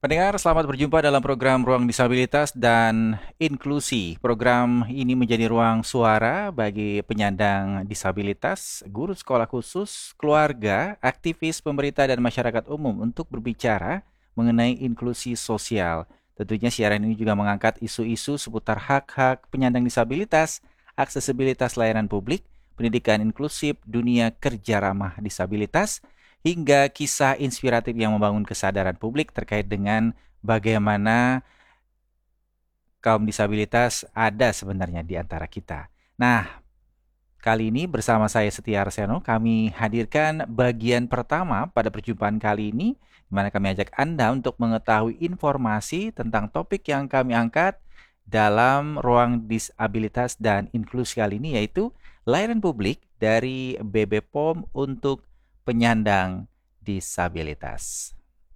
Pendengar, selamat berjumpa dalam program Ruang Disabilitas dan Inklusi. Program ini menjadi ruang suara bagi penyandang disabilitas, guru sekolah khusus, keluarga, aktivis, pemerintah, dan masyarakat umum untuk berbicara mengenai inklusi sosial. Tentunya siaran ini juga mengangkat isu-isu seputar hak-hak penyandang disabilitas, aksesibilitas layanan publik, pendidikan inklusif, dunia kerja ramah disabilitas, hingga kisah inspiratif yang membangun kesadaran publik terkait dengan bagaimana kaum disabilitas ada sebenarnya di antara kita. Nah, kali ini bersama saya Setia Arseno, kami hadirkan bagian pertama pada perjumpaan kali ini, di mana kami ajak Anda untuk mengetahui informasi tentang topik yang kami angkat dalam ruang disabilitas dan inklusi kali ini, yaitu layanan publik dari BB POM untuk penyandang disabilitas.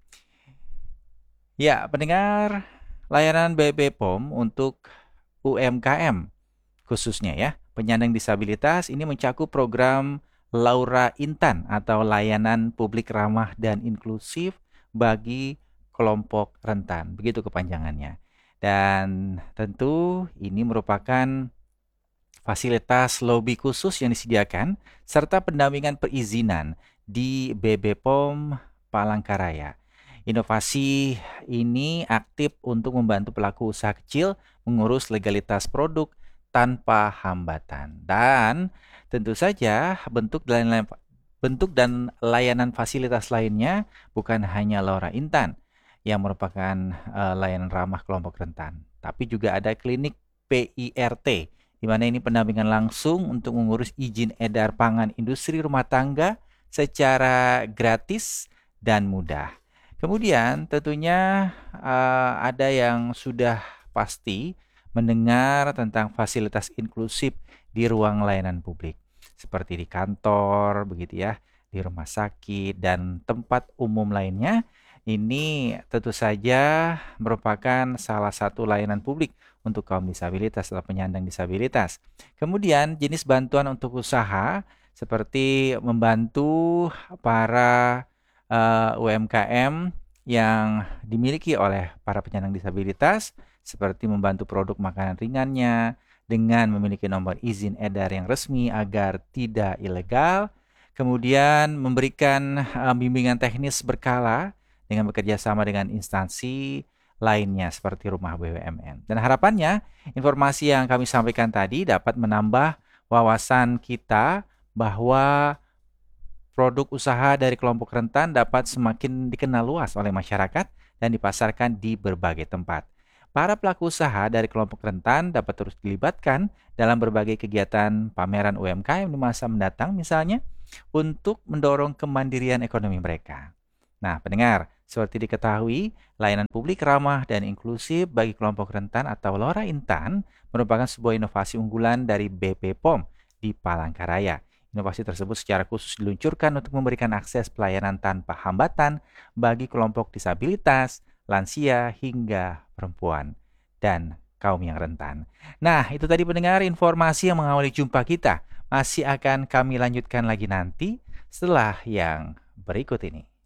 Ya, pendengar, layanan BB POM untuk UMKM khususnya ya, penyandang disabilitas ini mencakup program Laura Intan atau layanan publik ramah dan inklusif bagi kelompok rentan. Begitu kepanjangannya. Dan tentu ini merupakan fasilitas lobi khusus yang disediakan, serta pendampingan perizinan di BB POM Palangkaraya. Inovasi ini aktif untuk membantu pelaku usaha kecil mengurus legalitas produk tanpa hambatan. Dan tentu saja bentuk dan layanan fasilitas lainnya bukan hanya Laura Intan yang merupakan layanan ramah kelompok rentan, tapi juga ada klinik PIRT, di mana ini pendampingan langsung untuk mengurus izin edar pangan industri rumah tangga secara gratis dan mudah. Kemudian tentunya ada yang sudah pasti mendengar tentang fasilitas inklusif di ruang layanan publik, seperti di kantor, begitu ya, di rumah sakit dan tempat umum lainnya. Ini tentu saja merupakan salah satu layanan publik untuk kaum disabilitas atau penyandang disabilitas. Kemudian jenis bantuan untuk usaha seperti membantu para UMKM yang dimiliki oleh para penyandang disabilitas, seperti membantu produk makanan ringannya dengan memiliki nomor izin edar yang resmi agar tidak ilegal. Kemudian memberikan bimbingan teknis berkala dengan bekerja sama dengan instansi lainnya seperti rumah BUMN. Dan harapannya informasi yang kami sampaikan tadi dapat menambah wawasan kita bahwa produk usaha dari kelompok rentan dapat semakin dikenal luas oleh masyarakat dan dipasarkan di berbagai tempat. Para pelaku usaha dari kelompok rentan dapat terus dilibatkan dalam berbagai kegiatan pameran UMKM di masa mendatang misalnya untuk mendorong kemandirian ekonomi mereka. Nah, pendengar, seperti diketahui, layanan publik ramah dan inklusif bagi kelompok rentan atau Laura Intan merupakan sebuah inovasi unggulan dari BP POM di Palangkaraya. Inovasi tersebut secara khusus diluncurkan untuk memberikan akses pelayanan tanpa hambatan bagi kelompok disabilitas, lansia, hingga perempuan dan kaum yang rentan. Nah, itu tadi pendengar informasi yang mengawali jumpa kita. Masih akan kami lanjutkan lagi nanti setelah yang berikut ini.